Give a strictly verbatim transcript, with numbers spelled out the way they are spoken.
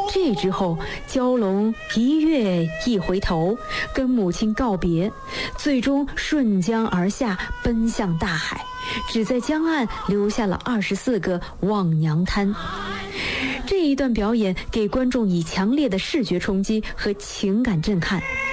这之后，蛟龙一跃一回头，跟母亲告别，最终顺江而下，奔向大海，只在江岸留下了二十四个望娘滩。这一段表演给观众以强烈的视觉冲击和情感震撼，